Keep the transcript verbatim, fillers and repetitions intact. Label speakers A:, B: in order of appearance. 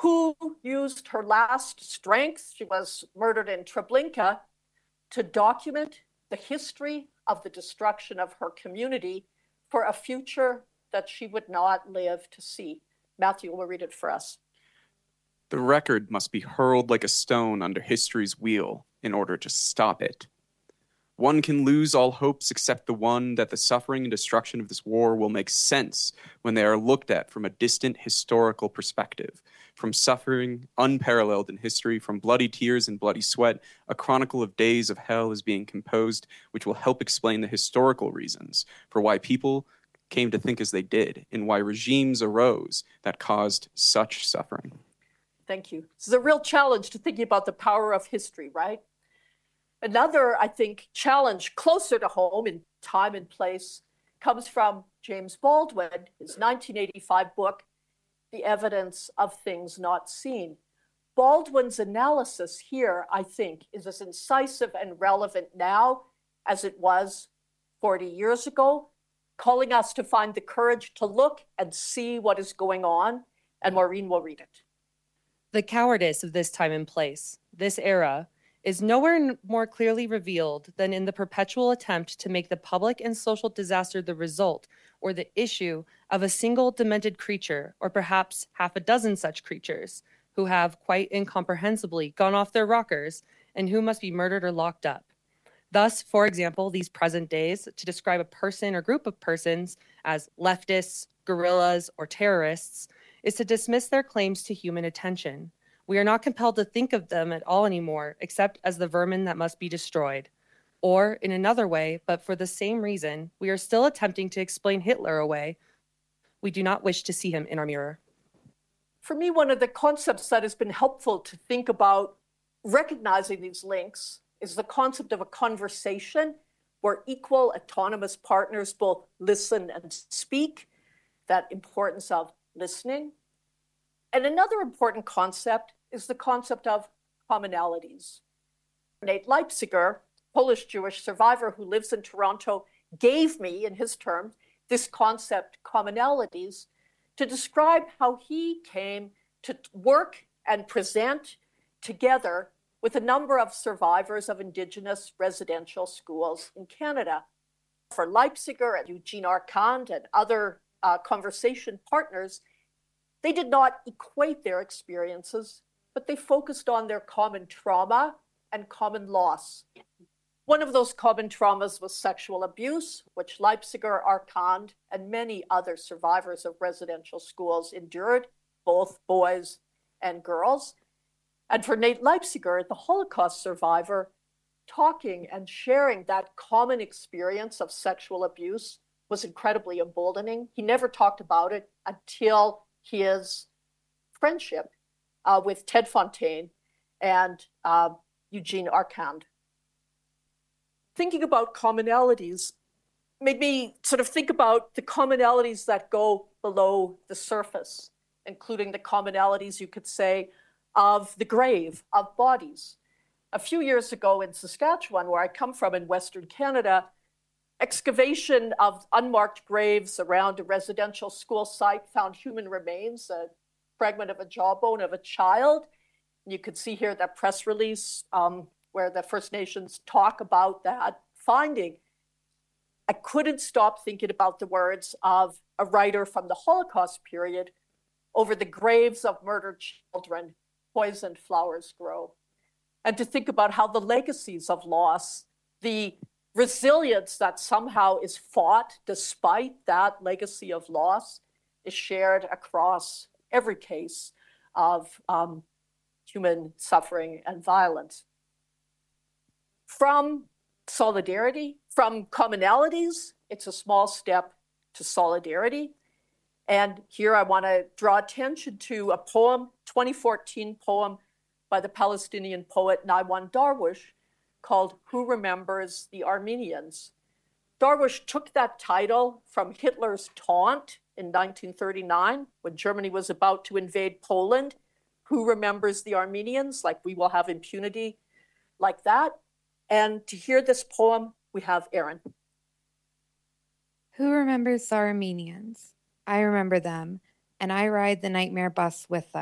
A: who used her last strength, she was murdered in Treblinka, to document the history of the destruction of her community for a future that she would not live to see. Matthew will read it for us.
B: The record must be hurled like a stone under history's wheel in order to stop it. One can lose all hopes except the one that the suffering and destruction of this war will make sense when they are looked at from a distant historical perspective. From suffering unparalleled in history, from bloody tears and bloody sweat, a chronicle of days of hell is being composed, which will help explain the historical reasons for why people came to think as they did and why regimes arose that caused such suffering.
A: Thank you. This is a real challenge to thinking about the power of history, right? Another, I think, challenge closer to home in time and place comes from James Baldwin, his nineteen eighty-five book, The Evidence of Things Not Seen. Baldwin's analysis here, I think, is as incisive and relevant now as it was forty years ago, calling us to find the courage to look and see what is going on, and Maureen will read it.
C: The cowardice of this time and place, this era, is nowhere more clearly revealed than in the perpetual attempt to make the public and social disaster the result or the issue of a single demented creature, or perhaps half a dozen such creatures, who have, quite incomprehensibly, gone off their rockers and who must be murdered or locked up. Thus, for example, these present days, to describe a person or group of persons as leftists, guerrillas, or terrorists, is to dismiss their claims to human attention. We are not compelled to think of them at all anymore, except as the vermin that must be destroyed. Or, in another way, but for the same reason, we are still attempting to explain Hitler away. We do not wish to see him in our mirror.
A: For me, one of the concepts that has been helpful to think about recognizing these links is the concept of a conversation where equal autonomous partners both listen and speak, that importance of listening. And another important concept is the concept of commonalities. Nate Leipziger, Polish Jewish survivor who lives in Toronto, gave me, in his terms, this concept, commonalities, to describe how he came to work and present together with a number of survivors of Indigenous residential schools in Canada. For Leipziger and Eugene Arcand and other uh, conversation partners, they did not equate their experiences, but they focused on their common trauma and common loss. One of those common traumas was sexual abuse, which Leipziger, Arcand, and many other survivors of residential schools endured, both boys and girls. And for Nate Leipziger, the Holocaust survivor, talking and sharing that common experience of sexual abuse was incredibly emboldening. He never talked about it until his friendship uh, with Ted Fontaine and uh, Eugene Arcand. Thinking about commonalities made me sort of think about the commonalities that go below the surface, including the commonalities, you could say, of the grave, of bodies. A few years ago in Saskatchewan, where I come from in Western Canada, excavation of unmarked graves around a residential school site found human remains, a fragment of a jawbone of a child. You could see here that press release um, where the First Nations talk about that finding. I couldn't stop thinking about the words of a writer from the Holocaust period: over the graves of murdered children, poisoned flowers grow. And to think about how the legacies of loss, the resilience that somehow is fought despite that legacy of loss, is shared across every case of um, human suffering and violence. From solidarity, from commonalities, it's a small step to solidarity. And here I want to draw attention to a poem, twenty fourteen poem by the Palestinian poet Naiwan Darwish, called Who Remembers the Armenians? Darwish took that title from Hitler's taunt in nineteen thirty-nine, when Germany was about to invade Poland. Who remembers the Armenians? Like, we will have impunity like that. And to hear this poem, we have Erin.
D: Who remembers the Armenians? I remember them, and I ride the nightmare bus with them.